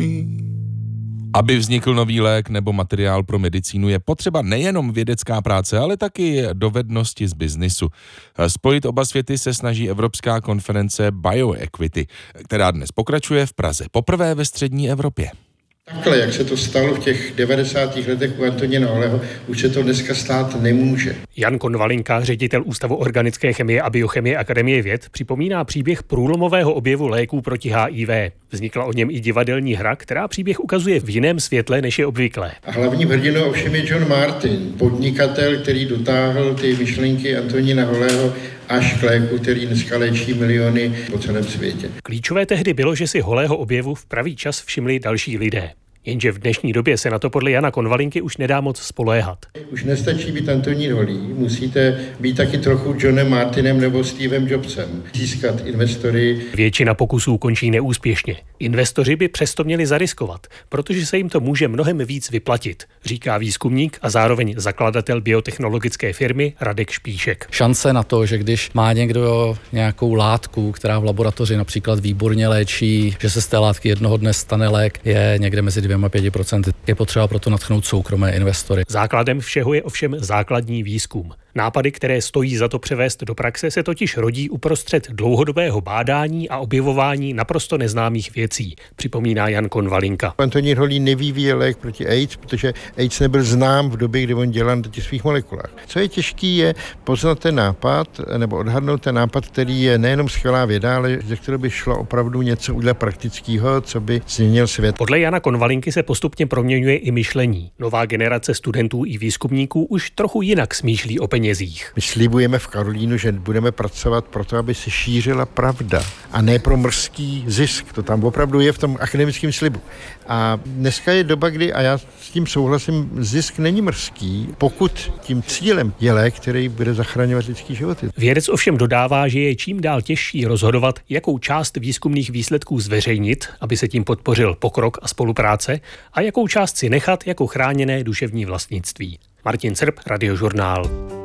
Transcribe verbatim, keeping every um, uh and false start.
Aby vznikl nový lék nebo materiál pro medicínu, je potřeba nejenom vědecká práce, ale taky dovednosti z biznisu. Spojit oba světy se snaží Evropská konference BioEquity, která dnes pokračuje v Praze, poprvé ve střední Evropě. Takhle, jak se to stalo v těch devadesátých letech u Antonína Holého, už se to dneska stát nemůže. Jan Konvalinka, ředitel Ústavu organické chemie a biochemie Akademie věd, připomíná příběh průlomového objevu léků proti H I V. Vznikla o něm i divadelní hra, která příběh ukazuje v jiném světle, než je obvyklé. A hlavním hrdinou ovšem je John Martin, podnikatel, který dotáhl ty myšlenky Antonína Holého až k léku, který dneska léčí miliony po celém světě. Klíčové tehdy bylo, že si Holého objevu v pravý čas všimli další lidé. Jenže v dnešní době se na to podle Jana Konvalinky už nedá moc spoléhat. Už nestačí být Antonín Holý, musíte být taky trochu Johnem Martinem nebo Stevem Jobsem, získat investory. Většina pokusů končí neúspěšně. Investoři by přesto měli zariskovat, protože se jim to může mnohem víc vyplatit, říká výzkumník a zároveň zakladatel biotechnologické firmy Radek Špíšek. Šance na to, že když má někdo nějakou látku, která v laboratoři například výborně léčí, že se z té látky jednoho dne stane lék, je někde mezi dvěma pěti procenty. Je potřeba proto nadchnout soukromé investory. Základem všeho je ovšem základní výzkum. Nápady, které stojí za to převést do praxe, se totiž rodí uprostřed dlouhodobého bádání a objevování naprosto neznámých věcí, připomíná Jan Konvalinka. Antonín Holý nevyvíjel lék proti AIDS, protože AIDS nebyl znám v době, kdy on dělal na těch svých molekulách. Co je těžký, je poznat ten nápad nebo odhadnout ten nápad, který je nejenom skvělá věda, ale ze kterého by šlo opravdu něco udělat praktického, co by změnil svět. Podle Jana Konvalinky se postupně proměňuje i myšlení. Nová generace studentů i výzkumníků už trochu jinak smýšlí o penězích. My slibujeme v Karolínu, že budeme pracovat pro to, aby se šířila pravda a ne pro mrzký zisk. To tam opravdu je v tom akademickém slibu. A dneska je doba, kdy, a já s tím souhlasím, zisk není mrzký, pokud tím cílem je lék, který bude zachraňovat lidský životy. Vědec ovšem dodává, že je čím dál těžší rozhodovat, jakou část výzkumných výsledků zveřejnit, aby se tím podpořil pokrok a spolupráce, a jakou část si nechat jako chráněné duševní vlastnictví. Martin Srb, Radiožurnál.